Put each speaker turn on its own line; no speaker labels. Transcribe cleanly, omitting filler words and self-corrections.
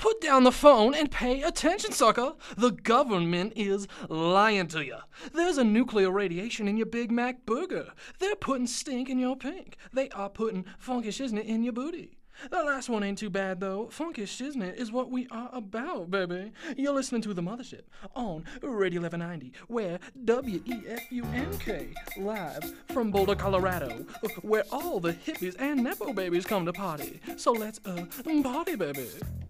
Put down the phone and pay attention, sucker. The government is lying to you. There's a nuclear radiation in your Big Mac burger. They're putting stink in your pink. They are putting funky shiznit in your booty. The last one ain't too bad, though. Funky shiznit is what we are about, baby. You're listening to The Mothership on Radio 1190, where WEFUNK, live from Boulder, Colorado, where all the hippies and nepo babies come to party. So let's party, baby.